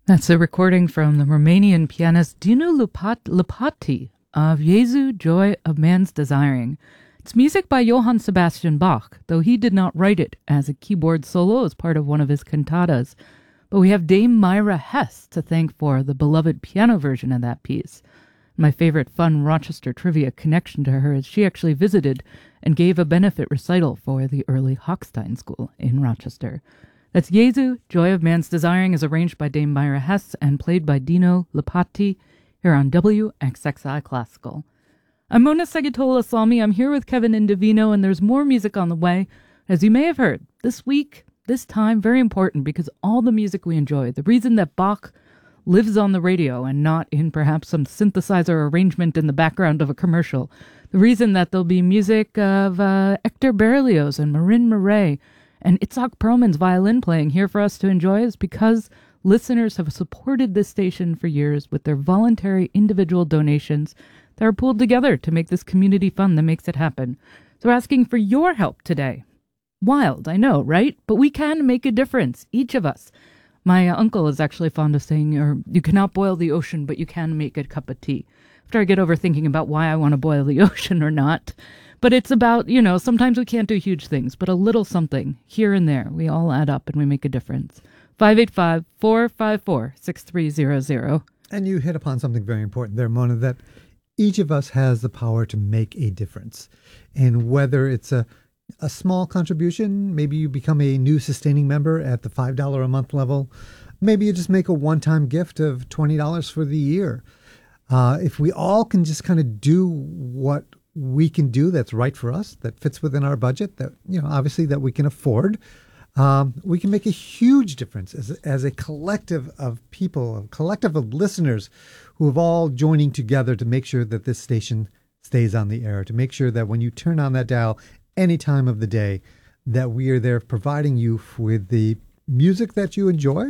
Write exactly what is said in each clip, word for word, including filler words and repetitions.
That's a recording from the Romanian pianist Dinu Lupat- Lupati of Jesu, Joy of Man's Desiring. It's music by Johann Sebastian Bach, though he did not write it as a keyboard solo as part of one of his cantatas. But we have Dame Myra Hess to thank for the beloved piano version of that piece. My favorite fun Rochester trivia connection to her is she actually visited and gave a benefit recital for the early Hochstein School in Rochester. That's Jesu, Joy of Man's Desiring, is arranged by Dame Myra Hess and played by Dino Lupati here on W X X I Classical. I'm Mona Segatola-Salmi. I'm here with Kevin Indovino, and there's more music on the way. As you may have heard, this week, this time, very important because all the music we enjoy, the reason that Bach lives on the radio and not in perhaps some synthesizer arrangement in the background of a commercial, the reason that there'll be music of uh, Hector Berlioz and Marin Murray and Itzhak Perlman's violin playing here for us to enjoy is because listeners have supported this station for years with their voluntary individual donations that are pooled together to make this community fun that makes it happen. So we're asking for your help today. Wild, I know, right? But we can make a difference, each of us. My uh, uncle is actually fond of saying, or you cannot boil the ocean, but you can make a cup of tea. After I get over thinking about why I want to boil the ocean or not. But it's about, you know, sometimes we can't do huge things, but a little something here and there. We all add up and we make a difference. five eight five, four five four, six three zero zero. And you hit upon something very important there, Mona, that each of us has the power to make a difference. And whether it's a, a small contribution, maybe you become a new sustaining member at the five dollars a month level. Maybe you just make a one-time gift of twenty dollars for the year. Uh, if we all can just kind of do what we can do that's right for us, that fits within our budget, that, you know, obviously that we can afford, um, we can make a huge difference as a, as a collective of people, a collective of listeners who have all joining together to make sure that this station stays on the air, to make sure that when you turn on that dial any time of the day, that we are there providing you with the music that you enjoy,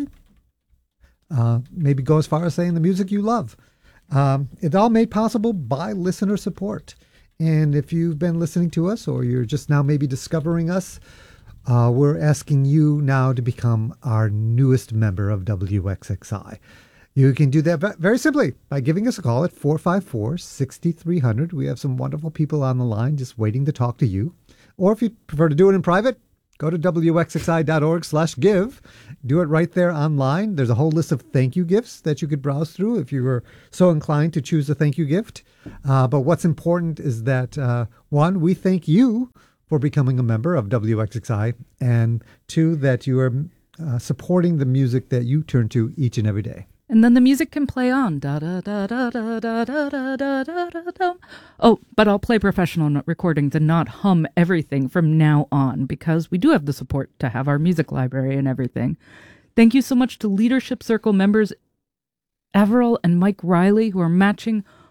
uh, maybe go as far as saying the music you love. Um, it's all made possible by listener support. And if you've been listening to us or you're just now maybe discovering us, uh, we're asking you now to become our newest member of W X X I. You can do that very simply by giving us a call at four five four, six three zero zero. We have some wonderful people on the line just waiting to talk to you. Or if you prefer to do it in private, go to W X X I dot org slash give. Do it right there online. There's a whole list of thank you gifts that you could browse through if you were so inclined to choose a thank you gift. Uh, but what's important is that, uh, one, we thank you for becoming a member of W X X I, and two, that you are uh, supporting the music that you turn to each and every day. And then the music can play on. Da, da, da, da, da, da, da, da, da, da, da, da. Oh, but I'll play professional recordings and not hum everything from now on because we do have the support to have our music library and everything. Thank you so much to Leadership Circle members Averill and Mike Riley, who are matching